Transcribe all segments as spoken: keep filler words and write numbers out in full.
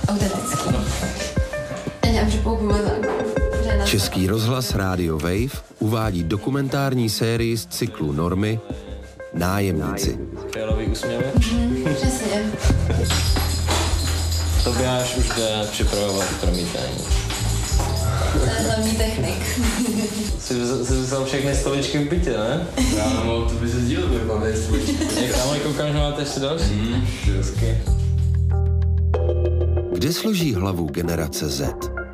autentický. Já že Český rozhlas Rádio Wave uvádí dokumentární sérii z cyklu Normy Nájemníci. Fialový úsměvy? Mm, přesně. Tobiáš už jde připravovat promítání. To je hlavní technik. Jsi vzal všechny stoličky v bytě, ne? Já no, to by se sdíl vybavět stoličky. Jak tam koukám, že máte ještě další? Mm, Hezky. Kde složí hlavu generace Z?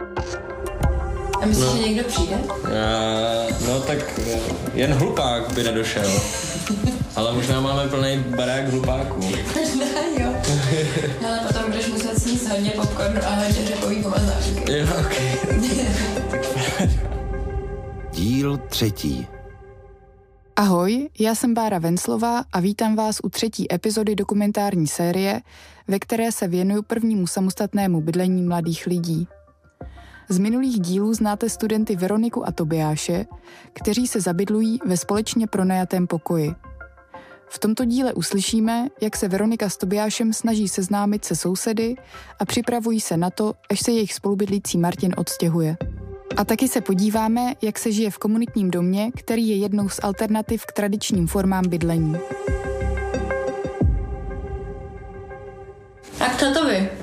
A myslíš, No. že někdo přijde? Uh, no tak jen hlupák by nedošel. Ale možná máme plný barák hlupáků. Možná jo. Ale potom budeš muset sníst hodně popcornu a hodně řepový pomazánky. Jo, okej. Díl třetí. Ahoj, já jsem Bára Venclová a vítám vás u třetí epizody dokumentární série, ve které se věnuju prvnímu samostatnému bydlení mladých lidí. Z minulých dílů znáte studenty Veroniku a Tobiáše, kteří se zabydlují ve společně pronajatém pokoji. V tomto díle uslyšíme, jak se Veronika s Tobiášem snaží seznámit se sousedy a připravují se na to, až se jejich spolubydlící Martin odstěhuje. A taky se podíváme, jak se žije v komunitním domě, který je jednou z alternativ k tradičním formám bydlení. Tak co to vy?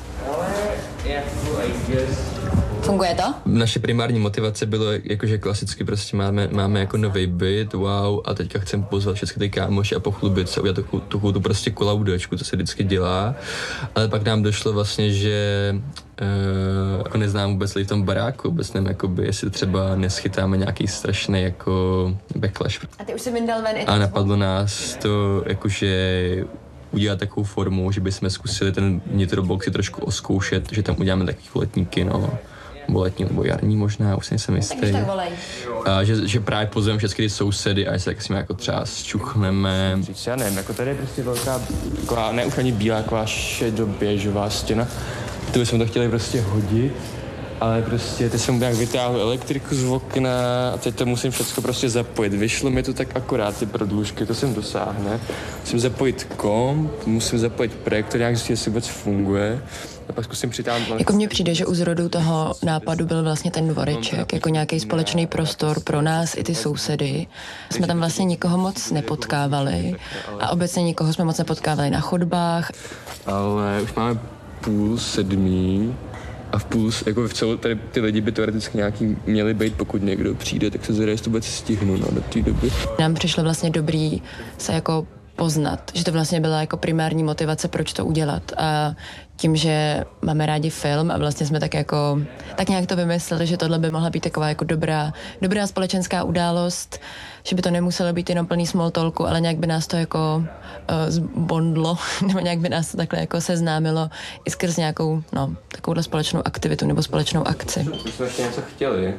Funguje to? Naše primární motivace bylo, jakože klasicky prostě máme, máme jako nový byt, wow, a teďka chceme pozvat všechny ty kámoši a pochlubit se, udělat takovou, takovou tu prostě kolaudačku, co se vždycky dělá. Ale pak nám došlo vlastně, že uh, jako neznám vůbec lidi v tom baráku, vůbec nevím, jakoby, jestli třeba neschytáme nějaký strašný jako backlash. A ty už jsi vyndal ven i A napadlo nás to, jakože udělat takovou formu, že bychom zkusili ten vnitroboxy trošku oskoušet, že tam uděláme takový letní kino, nebo letní, nebo jarní možná, už nejsem jistý. tak volej. A že, že právě pozveme všechny ty sousedy a že se tak s nimi jako třeba zčuchneme. Já nevím, jako tady je prostě velká, taková, ne už ani bílá, taková šedoběžová stěna. Tu bychom to chtěli prostě hodit, ale prostě teď jsem nějak vytáhl elektriku z okna a teď to musím všechno prostě zapojit. Vyšlo mi to tak akorát, ty prodlužky, to jsem dosáhne. Musím zapojit komp, musím zapojit projektor, nějak zjistit, jestli vůbec funguje. A pak zkusím přitáhnout. Jako mně přijde, že u zrodu toho nápadu byl vlastně ten dvoreček, jako nějaký společný prostor pro nás i ty sousedy. Jsme tam vlastně nikoho moc nepotkávali a obecně nikoho jsme moc nepotkávali na chodbách. Ale už máme půl sedmý a v půl, jako v celou, tady ty lidi by teoreticky nějaký měli být, pokud někdo přijde, tak se zvědá, jestli to vůbec stihnu, no, do té doby. Nám přišlo vlastně dobrý se jako poznat, že to vlastně byla jako primární motivace, proč to udělat. A tím, že máme rádi film a vlastně jsme tak jako, tak nějak to vymysleli, že tohle by mohla být taková jako dobrá, dobrá společenská událost, že by to nemuselo být jenom plný small talku, ale nějak by nás to jako uh, zbondlo, nebo nějak by nás to takhle jako seznámilo i skrz nějakou, no, takovouhle společnou aktivitu nebo společnou akci. My jsme ještě něco chtěli,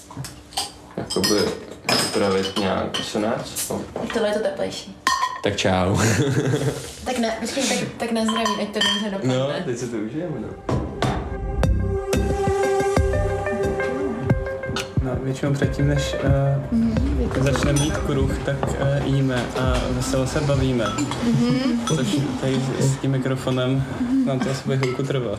jakoby upravit nějak, co nás? Tohle je to teplejší. Tak čau. Tak ne, počkej, tak, tak na zdraví, ať to dobře dopadne. No, teď se to užijeme, no. No, většinou předtím, než uh, začneme mít kruh, tak uh, jíme a veselo se bavíme. Mm-hmm. Což tady s, s tím mikrofonem nám to asi bude chvilku trvat.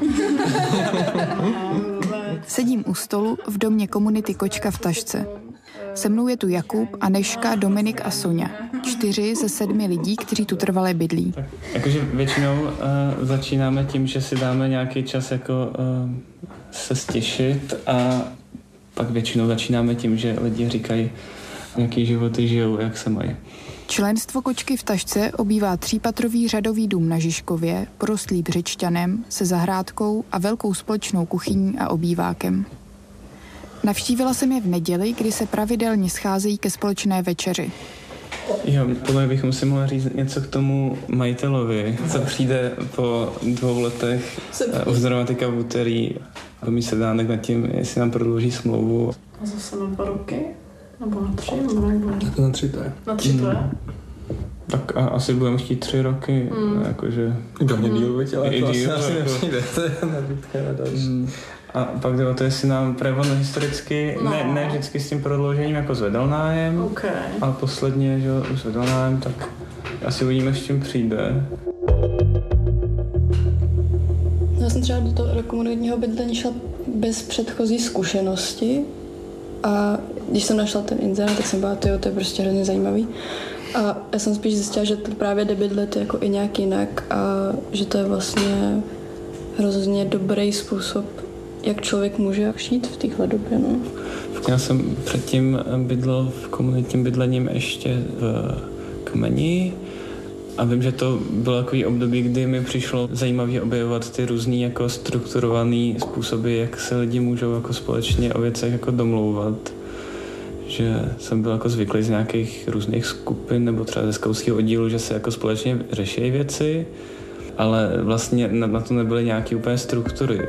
Sedím u stolu v domě komunity Kočka v Tašce. Se mnou je tu Jakub, Anežka, Dominik a Sonja. Čtyři ze sedmi lidí, kteří tu trvale bydlí. Tak, jakože většinou uh, začínáme tím, že si dáme nějaký čas jako uh, se stěšit a pak většinou začínáme tím, že lidi říkají, jaký životy žijou, jak se mají. Členstvo Kočky v Tašce obývá třípatrový řadový dům na Žižkově, porostlý břečťanem, se zahrádkou a velkou společnou kuchyní a obývákem. Navštívila jsem je v neděli, kdy se pravidelně scházejí ke společné večeři. Jo, podle bychom si mohli říct něco k tomu majitelovi, co přijde po dvou letech uh, uz dramatika v úterý. Pomí se dánek nad tím, jestli nám prodlouží smlouvu. A zase na dva roky? Nebo na tři? Nebo na dva? Tak na tři to je. Na tři to je? Tak a asi budeme chtít tři roky, mm. jakože... Do mě díl, viď, ale to asi, asi jako... nepřijde, to je nabídka na další. Mm. A pak jde o to, jestli nám prevon historicky, no. ne, ne vždycky s tím prodloužením jako zvedal nájem, okay. ale posledně, že už zvedal nájem, tak asi uvidíme, s čím přijde. Já jsem jsem třeba do toho do komunitního bydlení šla bez předchozí zkušenosti a když jsem našla ten inzerát, tak jsem byla, tyjo, to je prostě hrozně zajímavý. A já jsem spíš zjistila, že to právě jde bydlet jako i nějak jinak a že to je vlastně hrozně dobrý způsob, jak člověk může žít v téhle době. No. Já jsem předtím bydlel v komunitním bydlením ještě v Kmeni a vím, že to bylo takový období, kdy mi přišlo zajímavě objevovat ty různý jako strukturovaný způsoby, jak se lidi můžou jako společně o věcech jako domlouvat. Že jsem byl jako zvyklý z nějakých různých skupin nebo třeba ze skautského oddílu, že se jako společně řeší věci, ale vlastně na, na to nebyly nějaké úplně struktury.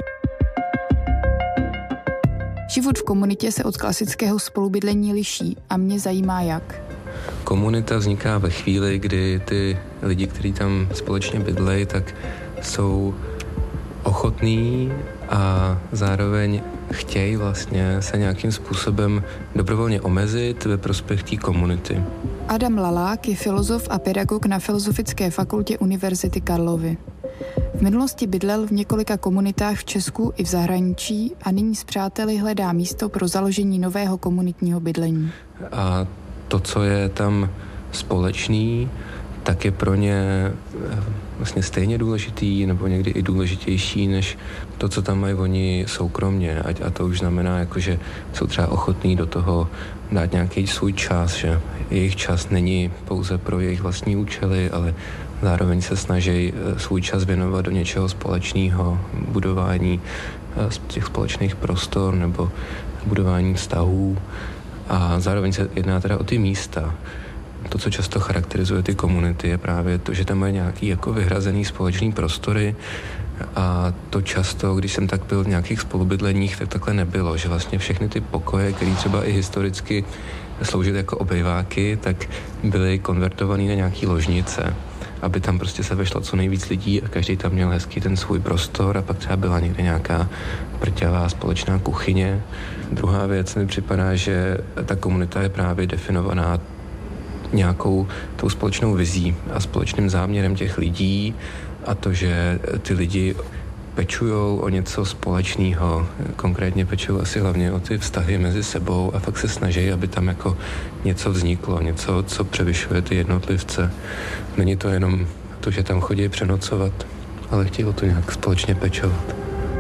Život v komunitě se od klasického spolubydlení liší a mě zajímá jak. Komunita vzniká ve chvíli, kdy ty lidi, kteří tam společně bydlejí, tak jsou ochotní a zároveň chtějí vlastně se nějakým způsobem dobrovolně omezit ve prospěch té komunity. Adam Lalák je filozof a pedagog na Filozofické fakultě Univerzity Karlovy. V minulosti bydlel v několika komunitách v Česku i v zahraničí a nyní s přáteli hledá místo pro založení nového komunitního bydlení. A to, co je tam společný, tak je pro ně vlastně stejně důležitý nebo někdy i důležitější než to, co tam mají oni soukromně. A to už znamená, jako, že jsou třeba ochotní do toho dát nějaký svůj čas, že jejich čas není pouze pro jejich vlastní účely, ale zároveň se snaží svůj čas věnovat do něčeho společného, budování těch společných prostor nebo budování vztahů. A zároveň se jedná teda o ty místa. To, co často charakterizuje ty komunity, je právě to, že tam mají nějaký jako vyhrazený společný prostory a to často, když jsem tak byl v nějakých spolubydleních, tak takhle nebylo, že vlastně všechny ty pokoje, které třeba i historicky sloužily jako obejváky, tak byly konvertované na nějaký ložnice, aby tam prostě se vešlo co nejvíc lidí a každý tam měl hezký ten svůj prostor a pak třeba byla někde nějaká prťavá společná kuchyně. Druhá věc mi připadá, že ta komunita je právě definovaná nějakou tou společnou vizí a společným záměrem těch lidí a to, že ty lidi pečujou o něco společného, konkrétně pečují asi hlavně o ty vztahy mezi sebou a fakt se snaží, aby tam jako něco vzniklo, něco, co převyšuje ty jednotlivce. Není to jenom to, že tam chodí přenocovat, ale chtějí to nějak společně pečovat.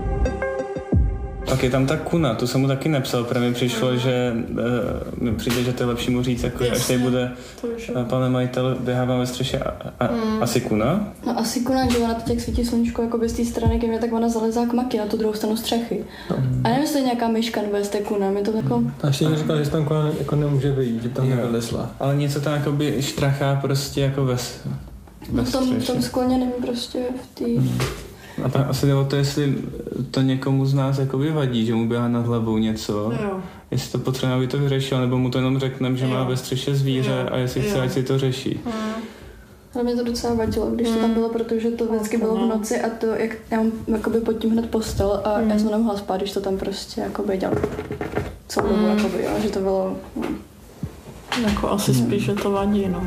Pak je tam ta kuna, to jsem mu taky nepsal, protože mi přišlo, že uh, mi přijde, že to je lepší mu říct, jako, až tady bude uh, pane majitel, běhávám ve střeše a, a, mm. asi kuna? No asi kuna, že ona teď jak svítí sluníčko jako z té strany ke mně, tak ona zalezá k maky na tu druhou stranu střechy. Mm. A nevím, jestli je nějaká myška nebo jestli je kuna, mi to jako... A ještě někdo říkal, že tam kuna jako nemůže vyjít, že tam nevylezla. Ale něco tam jakoby štrachá prostě jako bez, bez no v tom, v tom skloněném prostě v té... Mm. A tam asi jde o to, jestli to někomu z nás jako vyvadí, že mu běhá nad hlavou něco. Jo. Jestli to potřebuje, aby to vyřešil, nebo mu to jenom řekneme, že jo. má ve střeše zvíře jo. a jestli jo. chce, ať si to řeší. Hmm. Ale mě to docela vadilo, když hmm. to tam bylo, protože to vždycky bylo v noci a to, jak já mám jakoby pod tím hned postel a hmm. já jsem nemohla spát, když to tam prostě jakoby dělal celou dobu, hmm. jakoby, jo, že to bylo... No. Jako asi hmm. spíš, že to vadí, no.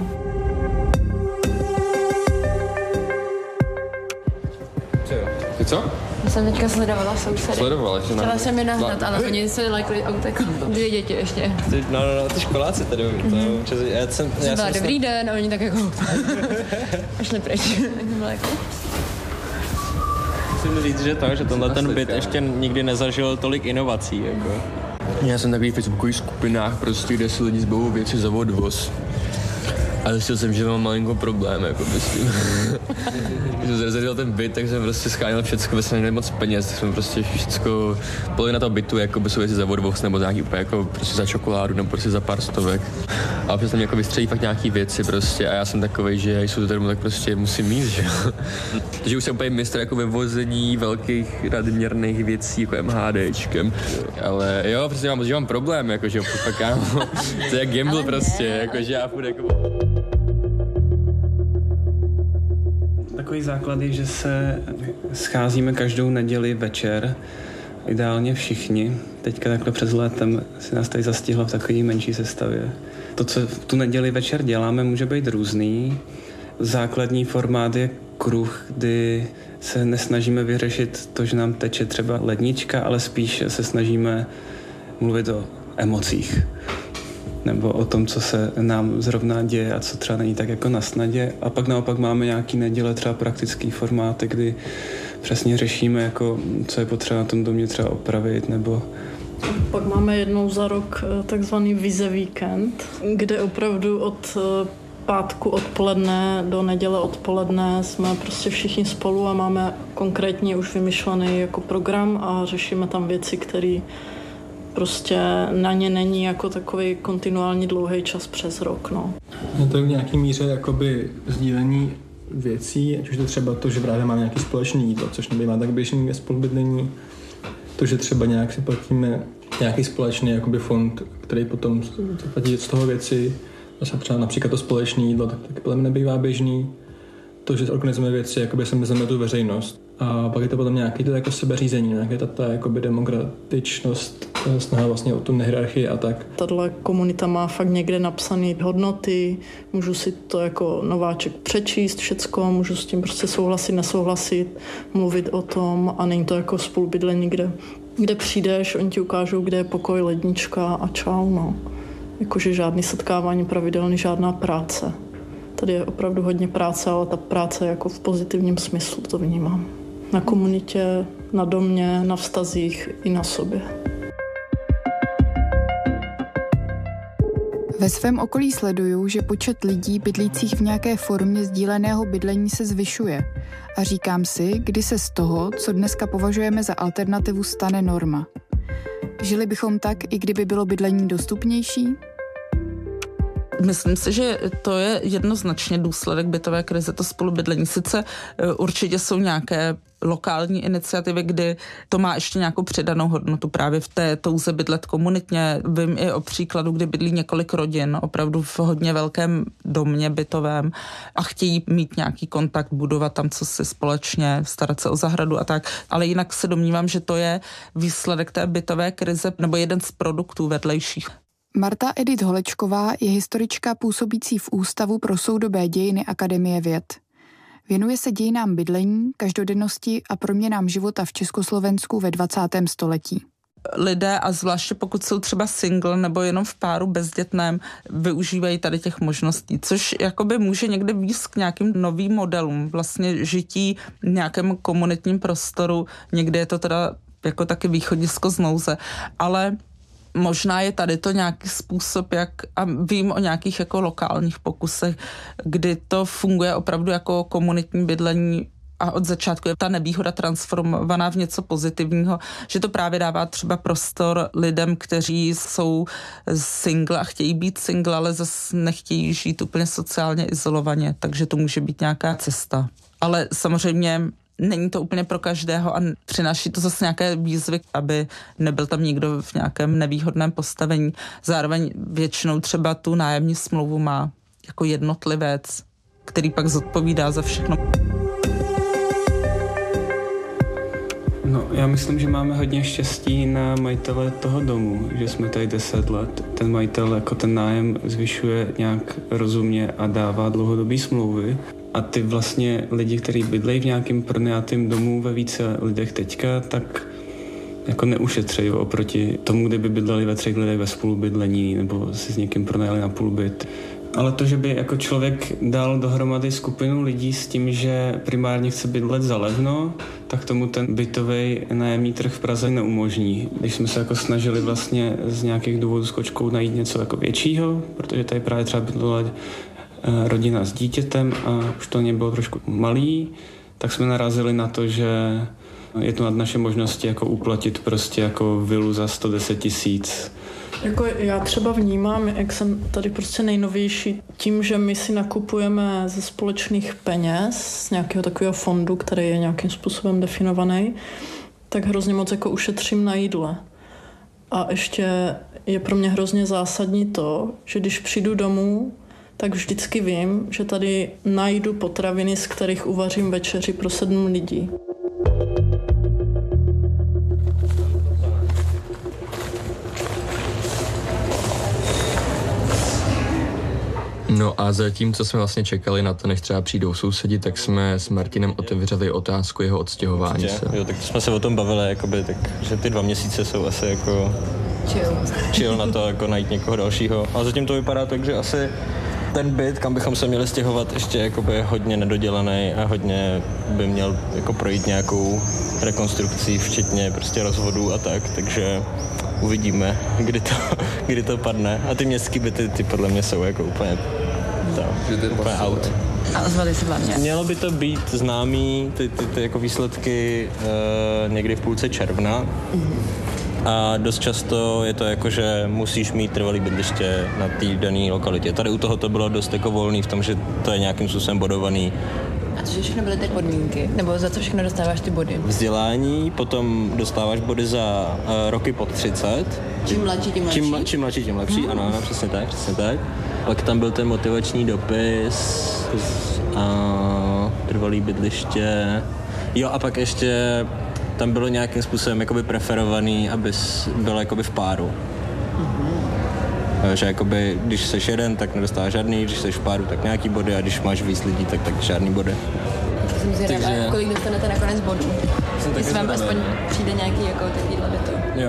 Ty co? Já jsem teďka sledovala sousedy. Sledovala, že Chtěla jsem je nahnat, ale oni se lekli autek. Dvě děti ještě. Ty, no, no, no, ty školáci tady, mm-hmm. to, já jsem... Já jsem dobrý snad... den a oni tak jako... a šli pryč. Musím říct, že to, že tenhle ten byt ještě nikdy nezažil tolik inovací, jako. Já jsem takový v facebookových skupinách, prostě, kde si lidi zbavou věci za odvoz. A zjistil jsem, že mám malinko problém, jako myslím. Když jsem zrezervoval ten byt, tak jsem prostě scháněl všecko, vlastně neměl moc peněz, tak jsem prostě všecko, polovina toho bytu, jako by jsou věci za odvoz, nebo za nějaký úplně jako prostě za čokoládu, nebo prostě za pár stovek. A občas tam jako vystřelí fakt nějaký věci prostě a já jsem takovej, že jsou to tady, tak prostě musím mít, že jo. Takže už jsem úplně mistr jako ve vození velkých nadměrných věcí, jako MHDčkem. Ale jo, prostě mám, že mám problém, jako že fakt kámo, to je jak gamble prostě, jako že já furt jako... Takový základ je, že se scházíme každou neděli večer, ideálně všichni. Teďka takhle před létem si nás tady zastihlo v takové menší sestavě. To, co v tu neděli večer děláme, může být různý. Základní formát je kruh, kdy se nesnažíme vyřešit to, že nám teče třeba lednička, ale spíš se snažíme mluvit o emocích. Nebo o tom, co se nám zrovna děje a co třeba není tak jako na snadě. A pak naopak máme nějaký neděle třeba praktický formáty, kdy přesně řešíme, jako, co je potřeba na tom domě třeba opravit, nebo... Pak máme jednou za rok takzvaný vize víkend, kde opravdu od pátku odpoledne do neděle odpoledne jsme prostě všichni spolu a máme konkrétně už vymyšlený jako program a řešíme tam věci, které prostě na ně není jako takový kontinuální dlouhý čas přes rok. No. Je to v nějaký míře jakoby sdílení věcí, ať už to třeba to, že právě máme nějaký společný jídlo, což nebývá tak běžný ve spolubydlení, to, že třeba nějak si platíme nějaký společný jakoby fond, který potom platí z toho věci, zase třeba například to společné jídlo, tak, tak podle mě nebývá běžný. To, že organizujeme věci, jakoby se mezeme tu veřejnost. A pak je to potom nějaký to jako sebeřízení, nějaká ta, ta jakoby demokratičnost, snaha vlastně o tu nehierarchii a tak. Tato komunita má fakt někde napsané hodnoty, můžu si to jako nováček přečíst všecko, můžu s tím prostě souhlasit, nesouhlasit, mluvit o tom a není to jako spolubydlení, kde, kde přijdeš, oni ti ukážou, kde je pokoj, lednička a čau, no. Jakože žádný setkávání pravidelný, žádná práce. Tady je opravdu hodně práce, ale ta práce jako v pozitivním smyslu to vnímám. Na komunitě, na domě, na vztazích i na sobě. Ve svém okolí sleduju, že počet lidí bydlících v nějaké formě sdíleného bydlení se zvyšuje. A říkám si, kdy se z toho, co dneska považujeme za alternativu, stane norma. Žili bychom tak, i kdyby bylo bydlení dostupnější? Myslím si, že to je jednoznačně důsledek bytové krize, to spolubydlení. Sice určitě jsou nějaké lokální iniciativy, kdy to má ještě nějakou přidanou hodnotu právě v té touze bydlet komunitně. Vím i o příkladu, kdy bydlí několik rodin, opravdu v hodně velkém domě bytovém a chtějí mít nějaký kontakt, budovat tam co si společně, starat se o zahradu a tak. Ale jinak se domnívám, že to je výsledek té bytové krize nebo jeden z produktů vedlejších. Marta Edith Holečková je historička působící v Ústavu pro soudobé dějiny Akademie věd. Věnuje se dějinám bydlení, každodennosti a proměnám života v Československu ve dvacátém století. Lidé, a zvláště pokud jsou třeba single nebo jenom v páru bezdětném, využívají tady těch možností, což jakoby může někdy vést k nějakým novým modelům, vlastně žití v nějakém komunitním prostoru, někdy je to teda jako taky východisko z nouze, ale možná je tady to nějaký způsob, jak, a vím o nějakých jako lokálních pokusech, kdy to funguje opravdu jako komunitní bydlení a od začátku je ta nevýhoda transformovaná v něco pozitivního, že to právě dává třeba prostor lidem, kteří jsou single a chtějí být single, ale zase nechtějí žít úplně sociálně izolovaně, takže to může být nějaká cesta. Ale samozřejmě není to úplně pro každého a přináší to zase nějaké výzvy, aby nebyl tam nikdo v nějakém nevýhodném postavení. Zároveň většinou třeba tu nájemní smlouvu má jako jednotlivec, který pak zodpovídá za všechno. No, já myslím, že máme hodně štěstí na majitele toho domu, že jsme tady deset let. Ten majitel jako ten nájem zvyšuje nějak rozumně a dává dlouhodobý smlouvy. A ty vlastně lidi, kteří bydlejí v nějakém pronajatém domu ve více lidech teďka, tak jako neušetřejí oproti tomu, kdyby bydleli ve třech lidech ve spolubydlení nebo si s někým pronajali na půlbyt. Ale to, že by jako člověk dal dohromady skupinu lidí s tím, že primárně chce bydlet za levno, tak tomu ten bytový nájemní trh v Praze neumožní. Když jsme se jako snažili vlastně z nějakých důvodů s kočkou najít něco jako většího, protože tady právě třeba bydlela rodina s dítětem a už to bylo trošku malý, tak jsme narazili na to, že je to nad naše možnosti jako uplatit prostě jako vilu za sto deset tisíc. Jako já třeba vnímám, jak jsem tady prostě nejnovější, tím, že my si nakupujeme ze společných peněz, z nějakého takového fondu, který je nějakým způsobem definovaný, tak hrozně moc jako ušetřím na jídle. A ještě je pro mě hrozně zásadní to, že když přijdu domů, tak vždycky vím, že tady najdu potraviny, z kterých uvařím večeři pro sedm lidí. No a zatím, co jsme vlastně čekali na to, než třeba přijdou sousedi, tak jsme s Martinem otevřeli otázku jeho odstěhování se. Jo, tak jsme se o tom bavili, jakoby, tak, že ty dva měsíce jsou asi jako chill, chill na to, jako najít někoho dalšího. A zatím to vypadá tak, že asi ten byt, kam bychom se měli stěhovat, ještě jakoby hodně nedodělaný a hodně by měl jako projít nějakou rekonstrukcí, včetně prostě rozvodů a tak, takže uvidíme, kdy to, kdy to padne. A ty městský byty, ty podle mě jsou jako úplně, to, úplně out. A ozvali se hlavně. Mělo by to být známý, ty, ty, ty jako výsledky uh, někdy v půlce června. Mm-hmm. A dost často je to jako, že musíš mít trvalý bydliště na té dané lokalitě. Tady u toho to bylo dost jako volný v tom, že to je nějakým způsobem bodovaný. A což všechno byly ty podmínky? Nebo za co všechno dostáváš ty body? Vzdělání, potom dostáváš body za uh, roky pod třicet. Čím mladší, tím lepší? Čím, čím mladší, tím lepší, hmm. ano, ano, přesně tak, přesně tak. Pak tam byl ten motivační dopis a trvalý bydliště. Jo, a pak ještě tam bylo nějakým způsobem jakoby preferovaný, abys byl jakoby v páru. Mm-hmm. Že jakoby, když seš jeden, tak nedostáváš žádný, když seš v páru, tak nějaký body a když máš víc lidí, tak, tak žádný body. To jsem zvědavá, Takže... kolik dostanete nakonec bodů? Jestli vám aspoň přijde nějaký jako takovýhle byto. Jo.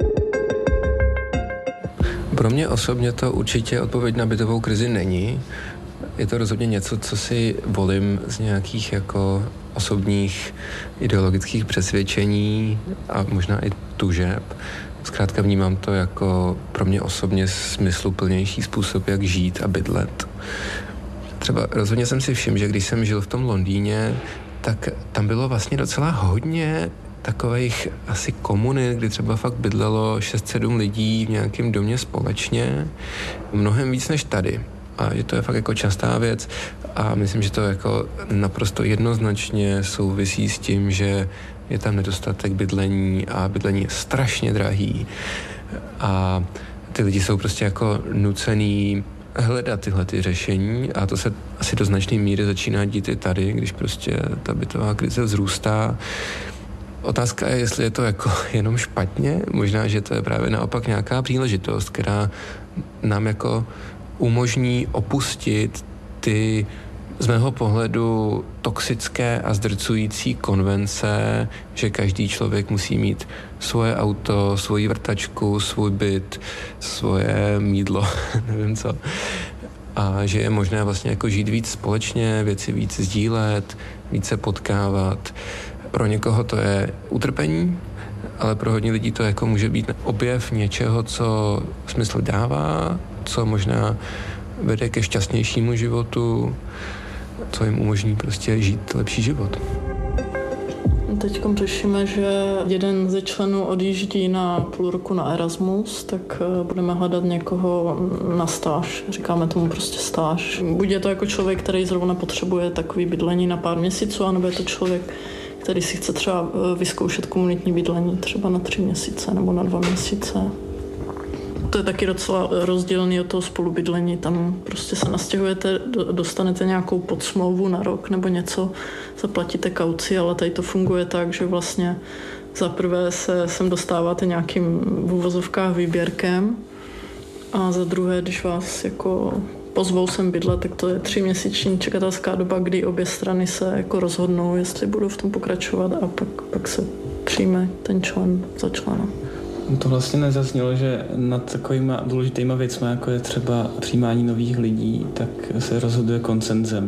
Pro mě osobně to určitě odpověď na bytovou krizi není. Je to rozhodně něco, co si volím z nějakých jako osobních ideologických přesvědčení a možná i tužeb. Zkrátka vnímám to jako pro mě osobně smysluplnější způsob, jak žít a bydlet. Třeba rozhodně jsem si všiml, že když jsem žil v tom Londýně, tak tam bylo vlastně docela hodně takových asi komunit, kdy třeba fakt bydlelo šest sedm lidí v nějakém domě společně, mnohem víc než tady. A že to je fakt jako častá věc a myslím, že to jako naprosto jednoznačně souvisí s tím, že je tam nedostatek bydlení a bydlení je strašně drahý a ty lidi jsou prostě jako nucený hledat tyhle ty řešení a to se asi do značné míry začíná dít i tady, když prostě ta bytová krize vzrůstá. Otázka je, jestli je to jako jenom špatně, možná, že to je právě naopak nějaká příležitost, která nám jako umožní opustit ty z mého pohledu toxické a zdrcující konvence, že každý člověk musí mít svoje auto, svoji vrtačku, svůj byt, svoje mýdlo, nevím co. A že je možné vlastně jako žít víc společně, věci víc sdílet, více potkávat. Pro někoho to je utrpení, ale pro hodně lidí to jako může být objev něčeho, co smysl dává, co možná vede ke šťastnějšímu životu, co jim umožní prostě žít lepší život. Teď řešíme, že jeden ze členů odjíždí na půl roku na Erasmus, tak budeme hledat někoho na stáž. Říkáme tomu prostě stáž. Buď je to jako člověk, který zrovna potřebuje takový bydlení na pár měsíců, anebo je to člověk, který si chce třeba vyzkoušet komunitní bydlení třeba na tři měsíce nebo na dva měsíce. To je taky docela rozdílný od toho spolubydlení. Tam prostě se nastěhujete, dostanete nějakou podsmlouvu na rok nebo něco, zaplatíte kauci, ale tady to funguje tak, že vlastně za prvé se sem dostáváte nějakým v uvozovkách výběrkem a za druhé, když vás jako pozvou sem bydlet, tak to je tříměsíční čekatelská doba, kdy obě strany se jako rozhodnou, jestli budou v tom pokračovat a pak, pak se přijme ten člen za člena. To vlastně nezaznělo, že nad takovýma důležitýma věcmi, jako je třeba přijímání nových lidí, tak se rozhoduje konsenzem.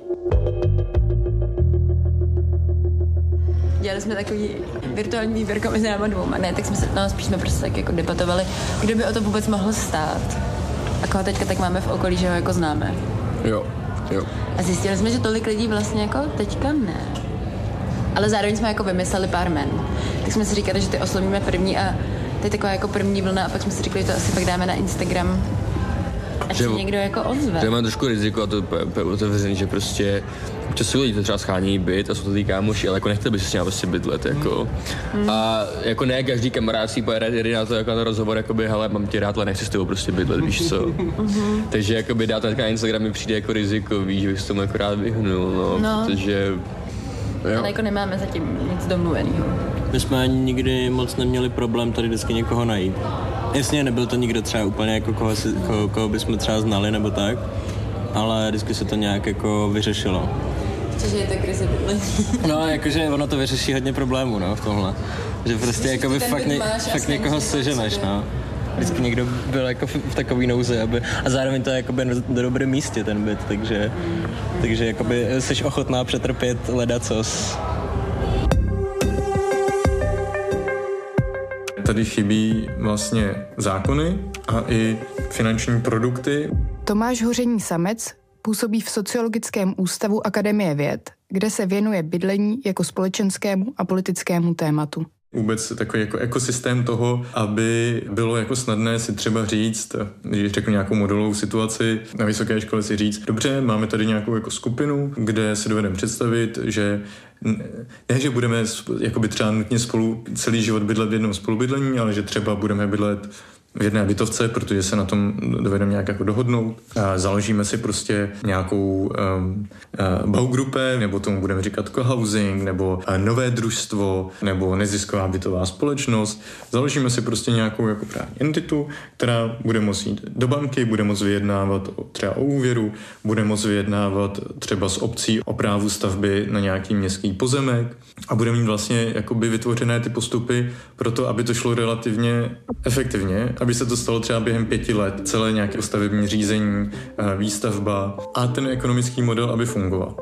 Dělali jsme takový virtuální výběrka mezi náma dvouma, ne, tak jsme se, no, spíš jsme prostě tak jako debatovali, kdo by o to vůbec mohl stát. A koho teďka tak máme v okolí, že ho jako známe. Jo, jo. A zjistili jsme, že tolik lidí vlastně jako teďka ne. Ale zároveň jsme jako vymysleli pár men. Tak jsme si říkali, že ty oslovíme první a to je taková jako první vlna a pak jsme si říkali, že to asi pak dáme na Instagram. Ať se někdo jako ozve. To má trošku riziko a to je otevřený, že prostě občas jsou lidi, to třeba schání byt a jsou to ty kámoši, ale jako nechtěl by si s ním prostě bydlet, jako. Mm. A jako ne každý kamarád si pojede na to, jako na rozhovor, jakoby, hele, mám tě rád, ale nechci s tebou prostě bydlet, víš co. Mm-hmm. Takže jakoby dát na Instagram mi přijde jako riziko, víš, že bych se tomu jako rád vyhnul, no, no. Protože... Jo. Ale jako nemáme zatím nic domluvenýho. My jsme ani nikdy moc neměli problém tady vždycky někoho najít. Jasně, nebyl to nikdo třeba úplně jako koho, si, koho, koho bychom třeba znali nebo tak, ale vždycky se to nějak jako vyřešilo. Cože je to krize bydlení? No, jakože ono to vyřeší hodně problémů, no, v tomhle. Že prostě jako by fakt, ně, fakt někoho seženeš, no. Vždycky někdo byl jako v, v takový nouzi, aby, a zároveň to je jakoby na, na dobrém místě ten byt, takže, takže jakoby jsi ochotná přetrpět ledacos. Tady chybí vlastně zákony a i finanční produkty. Tomáš Hoření Samec působí v Sociologickém ústavu Akademie věd, kde se věnuje bydlení jako společenskému a politickému tématu. Vůbec takový jako ekosystém toho, aby bylo jako snadné si třeba říct, když řeknu nějakou modelovou situaci na vysoké škole, si říct, dobře, máme tady nějakou jako skupinu, kde si dovedeme představit, že ne, že budeme jakoby třeba nutně spolu celý život bydlet v jednom spolubydlení, ale že třeba budeme bydlet v jedné bytovce, protože se na tom dovedeme nějak jako dohodnout. A založíme si prostě nějakou um, uh, baugrupe, nebo tomu budeme říkat cohousing, nebo uh, nové družstvo, nebo nezisková bytová společnost. Založíme si prostě nějakou jako právní entitu, která bude moct jít do banky, bude moct vyjednávat o, třeba o úvěru, bude moct vyjednávat třeba s obcí o právu stavby na nějaký městský pozemek a bude mít vlastně jakoby vytvořené ty postupy pro to, aby to šlo relativně efektivně, aby se to stalo třeba během pěti let, celé nějaké stavební řízení, výstavba a ten ekonomický model, aby fungoval.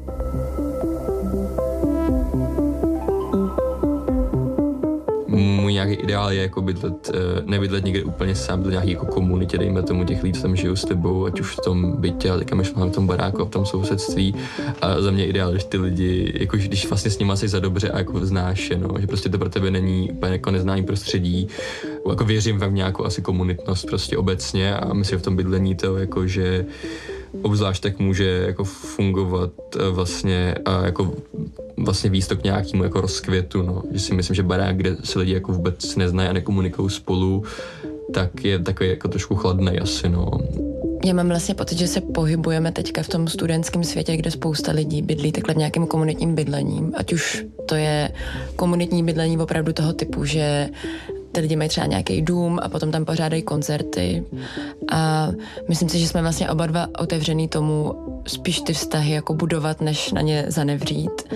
Můj nějaký ideál je jako bydlet, nebydlet někde úplně sám, bydlet nějaký jako komunitě, dejme tomu těch lidí, co tam žijou s tebou, ať už v tom bytě, a teďka myšlám v tom baráku, v tom sousedství. A za mě ideál, že ty lidi, jako když vlastně s nimi jsi za dobře a jako znáš je, no, že prostě to pro tebe není úplně jako neznámý prostředí. Jako věřím v nějakou asi komunitnost prostě obecně a myslím, že v tom bydlení to jako, že obzvlášť tak může jako fungovat vlastně a jako vlastně výstok k nějakému jako rozkvětu, no. Že si myslím, že barák, kde se lidi jako vůbec neznají a nekomunikují spolu, tak je takový jako trošku chladnej asi, no. Já mám vlastně pocit, že se pohybujeme teďka v tom studentském světě, kde spousta lidí bydlí takhle v nějakém komunitním bydlením. Ať už to je komunitní bydlení opravdu toho typu, že ty lidi mají třeba nějaký dům a potom tam pořádají koncerty. A myslím si, že jsme vlastně oba dva otevřený tomu spíš ty vztahy jako budovat, než na ně zanevřít.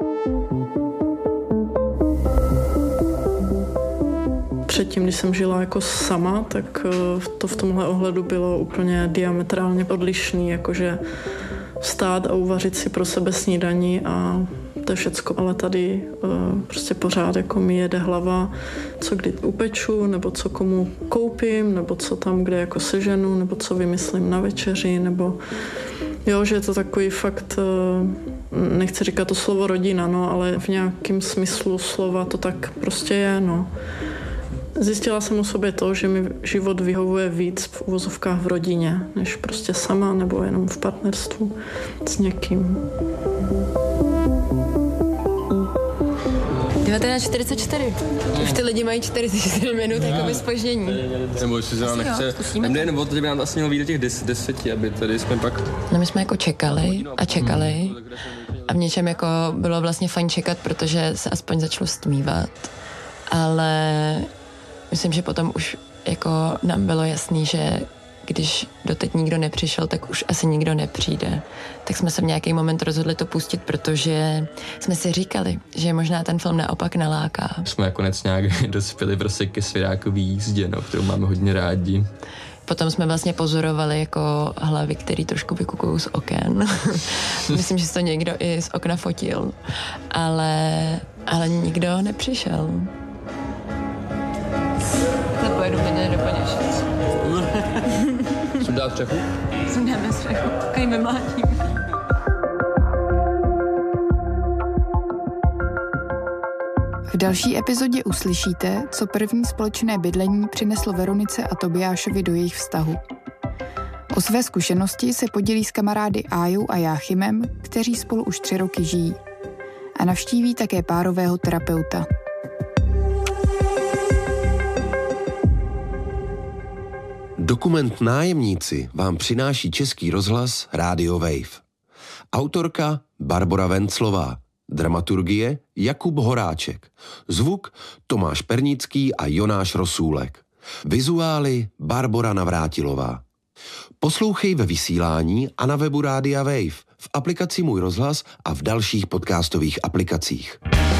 Předtím, když jsem žila jako sama, tak to v tomhle ohledu bylo úplně diametrálně odlišný, jakože vstát a uvařit si pro sebe snídaní a to je všecko, ale tady uh, prostě pořád jako mi jede hlava, co kdy upeču, nebo co komu koupím, nebo co tam kde jako seženu, nebo co vymyslím na večeři, nebo jo, že je to takový fakt, uh, nechci říkat to slovo rodina, no, ale v nějakém smyslu slova to tak prostě je, no. Zjistila jsem o sobě to, že mi život vyhovuje víc v uvozovkách v rodině, než prostě sama nebo jenom v partnerstvu s někým. devatenáct čtyřicet čtyři. Už ty lidi mají čtyřicet čtyři minut jako zpoždění. Nebo jestli se nám nechce, nám jde nebo to, že by nám vlastně mělo vidět těch des, deseti, aby tady jsme pak... No my jsme jako čekali a čekali a v něčem jako bylo vlastně fajn čekat, protože se aspoň začalo stmívat, ale myslím, že potom už jako nám bylo jasný, že když doteď nikdo nepřišel, tak už asi nikdo nepřijde. Tak jsme se v nějaký moment rozhodli to pustit, protože jsme si říkali, že možná ten film naopak naláká. Jsme nakonec nějak dospěli prostě ke svěrákový jízdě, no, kterou máme hodně rádi. Potom jsme vlastně pozorovali jako hlavy, který trošku vykukují z oken. Myslím, že to někdo i z okna fotil. Ale, ale nikdo nepřišel. Zapojedu mě do paněšec. Sundá střechu? Sundáme střechu. A jim mlátím. V další epizodě uslyšíte, co první společné bydlení přineslo Veronice a Tobiášovi do jejich vztahu. O své zkušenosti se podělí s kamarády Ájou a Jáchymem, kteří spolu už tři roky žijí. A navštíví také párového terapeuta. Dokument Nájemníci vám přináší Český rozhlas Rádio Wave. Autorka Barbora Venclová, dramaturgie Jakub Horáček, zvuk Tomáš Pernický a Jonáš Rosůlek, vizuály Barbora Navrátilová. Poslouchej ve vysílání a na webu Rádia Wave, v aplikaci Můj rozhlas a v dalších podcastových aplikacích.